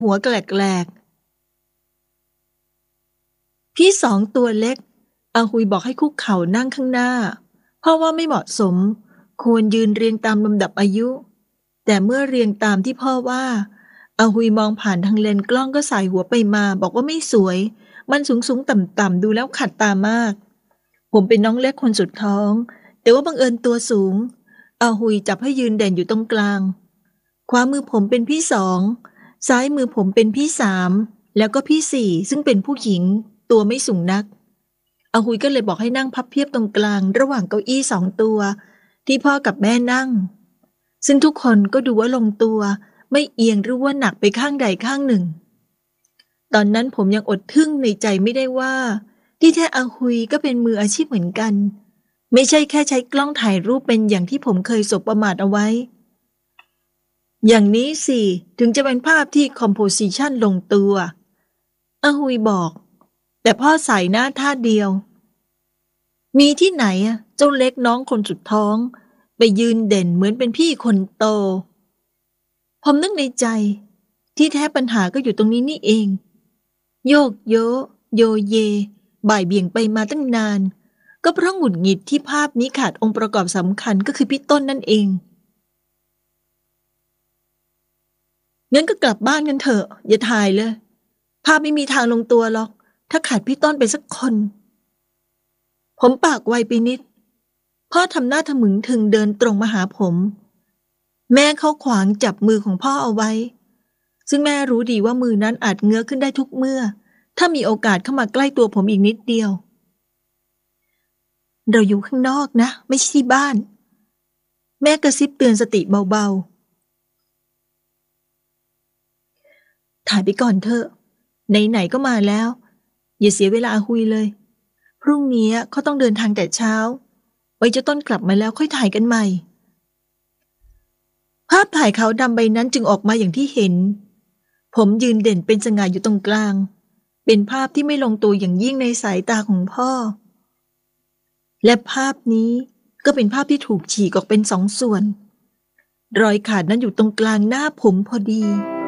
หัวแกลกๆพี่สองตัวเล็กอาหุยบอกให้คุกเข่านั่งข้างหน้าเพราะว่าไม่เหมาะสมควรยืนเรียงตามลำดับอายุแต่เมื่อเรียงตามที่พ่อว่าอาหุยมองผ่านทางเลนส์กล้องก็สายหัวไปมาบอกว่าไม่สวยมันสูงต่ำๆดูแล้วขัดตามากผมเป็นน้องเล็กคนสุดท้องแต่ว่าบังเอิญตัวสูงอาหุยจับให้ยืนเด่นอยู่ตรงกลางขวามือผมเป็นพี่สองซ้ายมือผมเป็นพี่สามแล้วก็พี่สี่ซึ่งเป็นผู้หญิงตัวไม่สูงนักอาหุยก็เลยบอกให้นั่งพับเพียบตรงกลางระหว่างเก้าอี้สองตัวที่พ่อกับแม่นั่งซึ่งทุกคนก็ดูว่าลงตัวไม่เอียงหรือว่าหนักไปข้างใดข้างหนึ่งตอนนั้นผมยังอดทึ่งในใจไม่ได้ว่าที่แท้อาหุยก็เป็นมืออาชีพเหมือนกันไม่ใช่แค่ใช้กล้องถ่ายรูปเป็นอย่างที่ผมเคยสบประมาทเอาไว้อย่างนี้สิถึงจะเป็นภาพที่คอมโพสิชันลงตัวอาหุยบอกแต่พ่อใส่หน้าท่าเดียวมีที่ไหนอะเจ้าเล็กน้องคนสุดท้องไปยืนเด่นเหมือนเป็นพี่คนโตผมนึกในใจที่แท้ปัญหาก็อยู่ตรงนี้นี่เองโยกโยโยเยบ่ายเบี่ยงไปมาตั้งนานก็เพราะหงุดหงิดที่ภาพนี้ขาดองค์ประกอบสำคัญก็คือพี่ต้นนั่นเองงั้นก็กลับบ้านกันเถอะอย่าถ่ายเลยภาพไม่มีทางลงตัวหรอกถ้าขาดพี่ต้นไปสักคนผมปากไวไปนิดพ่อทำหน้าทะมึงถึงเดินตรงมาหาผมแม่เขาขวางจับมือของพ่อเอาไว้ซึ่งแม่รู้ดีว่ามือนั้นอาจเงื้อขึ้นได้ทุกเมื่อถ้ามีโอกาสเข้ามาใกล้ตัวผมอีกนิดเดียวเราอยู่ข้างนอกนะไม่ใช่ที่บ้านแม่กระซิบเตือนสติเบาๆถ่ายไปก่อนเถอะไหนๆก็มาแล้วอย่าเสียเวลาหุยเลยพรุ่งนี้เขาต้องเดินทางแต่เช้าไว้เจ้าต้นกลับมาแล้วค่อยถ่ายกันใหม่ภาพถ่ายขาวดำใบนั้นจึงออกมาอย่างที่เห็นผมยืนเด่นเป็นสง่าอยู่ตรงกลางเป็นภาพที่ไม่ลงตัวอย่างยิ่งในสายตาของพ่อและภาพนี้ก็เป็นภาพที่ถูกฉีกออกเป็นสองส่วนรอยขาดนั้นอยู่ตรงกลางหน้าผมพอดี